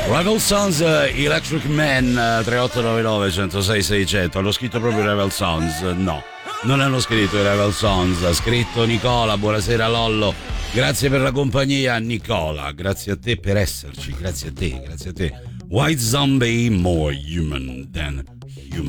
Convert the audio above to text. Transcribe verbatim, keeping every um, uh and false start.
Rival Sons, Electric Man, tre otto nove nove uno zero sei sei zero zero. Hanno scritto proprio Rival Sons? No, non hanno scritto i Rival Sons. Ha scritto Nicola. Buonasera Lollo, grazie per la compagnia Nicola, grazie a te per esserci, grazie a te, grazie a te. White Zombie, more human than human.